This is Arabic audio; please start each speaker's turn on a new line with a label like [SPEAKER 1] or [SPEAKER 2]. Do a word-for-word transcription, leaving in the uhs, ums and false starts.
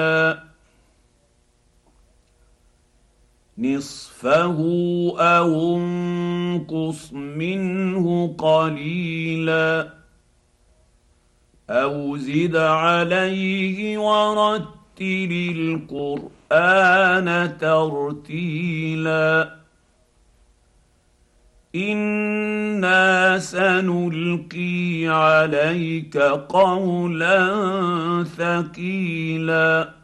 [SPEAKER 1] نصفه او انقص منه قليلا او زد عليه ورتل القران ترتيلا انا سنلقي عليك قولا ثقيلا